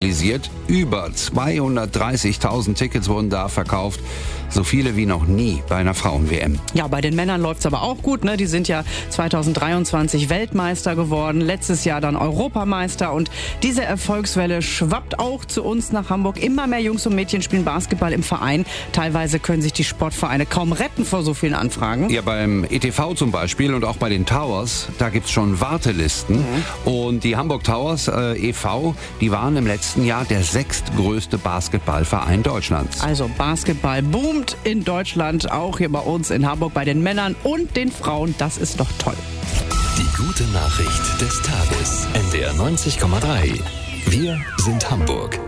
mobilisiert. Über 230.000 Tickets wurden da verkauft. So viele wie noch nie bei einer Frauen-WM. Ja, bei den Männern läuft's aber auch gut, ne? Die sind ja 2023 Weltmeister geworden, letztes Jahr dann Europameister. Und diese Erfolgswelle schwappt auch zu uns nach Hamburg. Immer mehr Jungs und Mädchen spielen Basketball im Verein. Teilweise können sich die Sportvereine kaum retten vor so vielen Anfragen. Ja, beim ETV zum Beispiel und auch bei den Towers, da gibt's schon Wartelisten. Und die Hamburg Towers e.V., die waren im letzten Jahr der 6. größte Basketballverein Deutschlands. Also Basketball boomt in Deutschland, auch hier bei uns in Hamburg, bei den Männern und den Frauen. Das ist doch toll. Die gute Nachricht des Tages. NDR 90,3. Wir sind Hamburg.